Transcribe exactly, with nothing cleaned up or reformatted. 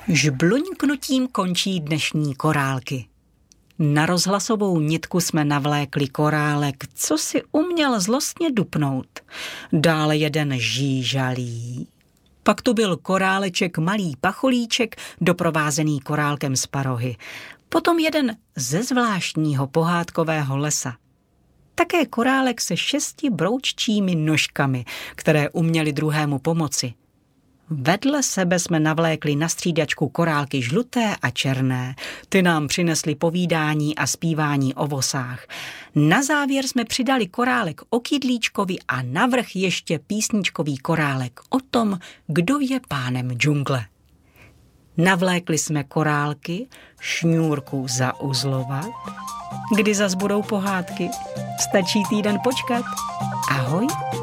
Žbluňknutím končí dnešní korálky. Na rozhlasovou nitku jsme navlékli korálek, co si uměl zlostně dupnout. Dále jeden žížalý. Pak tu byl koráleček malý pacholíček, doprovázený korálkem z parohy. Potom jeden ze zvláštního pohádkového lesa. Také korálek se šesti brouččími nožkami, které uměly druhému pomoci. Vedle sebe jsme navlékli na střídačku korálky žluté a černé. Ty nám přinesly povídání a zpívání o vosách. Na závěr jsme přidali korálek o kydlíčkovi a navrch ještě písničkový korálek o tom, kdo je pánem džungle. Navlékli jsme korálky, šňůrku zauzlovat. Kdy zas budou pohádky? Stačí týden počkat. Ahoj.